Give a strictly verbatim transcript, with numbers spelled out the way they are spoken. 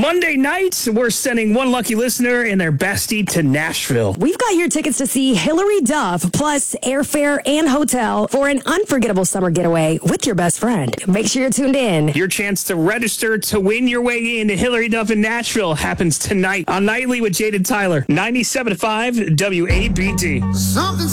Monday night, we're sending one lucky listener and their bestie to Nashville. We've got your tickets to see Hilary Duff, plus airfare and hotel for an unforgettable summer getaway with your best friend. Make sure you're tuned in. Your chance to register to win your way into Hilary Duff in Nashville happens tonight on Nightly with Jade and Tyler. ninety-seven point five W A B D. Something's